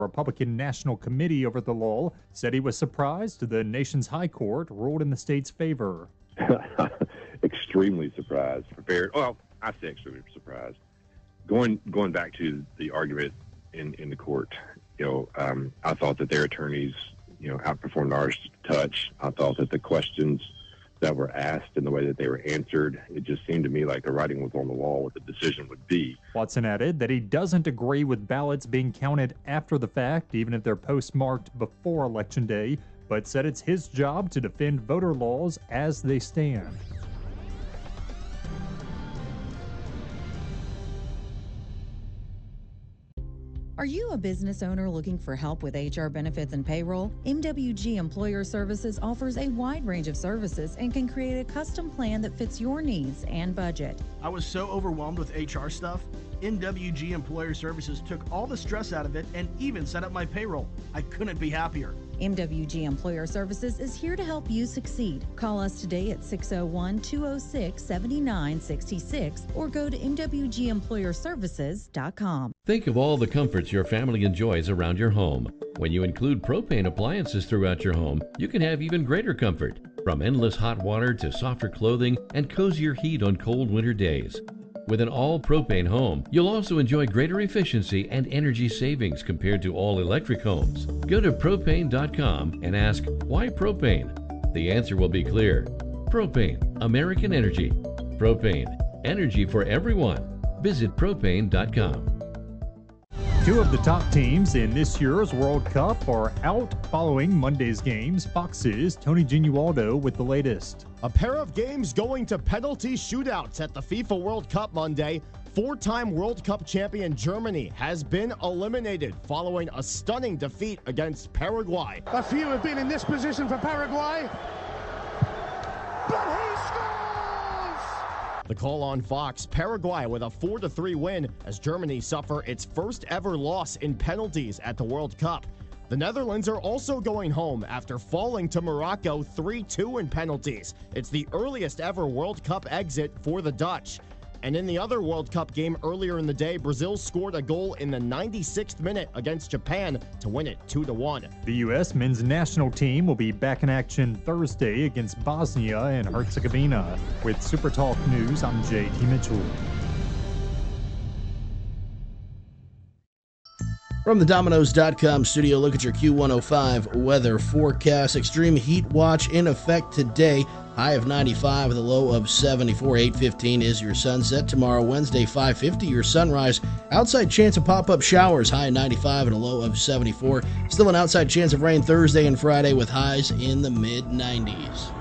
Republican National Committee over the law said he was surprised the nation's high court ruled in the state's favor. Extremely surprised. Prepared. Well, I say extremely surprised. Going back to the argument in the court, I thought that their attorneys, outperformed ours to touch. I thought that the questions that were asked and the way that they were answered, it just seemed to me like the writing was on the wall what the decision would be. Watson added that he doesn't agree with ballots being counted after the fact, even if they're postmarked before Election Day, but said it's his job to defend voter laws as they stand. Are you a business owner looking for help with HR benefits and payroll? MWG Employer Services offers a wide range of services and can create a custom plan that fits your needs and budget. I was so overwhelmed with HR stuff. MWG Employer Services took all the stress out of it and even set up my payroll. I couldn't be happier. MWG Employer Services is here to help you succeed. Call us today at 601-206-7966 or go to MWGEmployerServices.com. Think of all the comforts your family enjoys around your home. When you include propane appliances throughout your home, you can have even greater comfort, from endless hot water to softer clothing and cozier heat on cold winter days. With an all-propane home, you'll also enjoy greater efficiency and energy savings compared to all-electric homes. Go to propane.com and ask, why propane? The answer will be clear. Propane, American Energy. Propane, energy for everyone. Visit propane.com. Two of the top teams in this year's World Cup are out following Monday's games. Fox's Tony Genualdo with the latest. A pair of games going to penalty shootouts at the FIFA World Cup Monday. Four-time World Cup champion Germany has been eliminated following a stunning defeat against Paraguay. A few have been in this position for Paraguay, but he scores! The call on Fox, Paraguay with a 4-3 win as Germany suffer its first ever loss in penalties at the World Cup. The Netherlands are also going home after falling to Morocco 3-2 in penalties. It's the earliest ever World Cup exit for the Dutch. And in the other World Cup game earlier in the day, Brazil scored a goal in the 96th minute against Japan to win it 2-1. The U.S. men's national team will be back in action Thursday against Bosnia and Herzegovina. With Super Talk News, I'm J.T. Mitchell. From the Domino's.com studio, look at your Q105 weather forecast. Extreme heat watch in effect today. High of 95 with a low of 74. 8:15 is your sunset. Tomorrow, Wednesday, 5:50, your sunrise. Outside chance of pop-up showers. High of 95 and a low of 74. Still an outside chance of rain Thursday and Friday with highs in the mid-90s.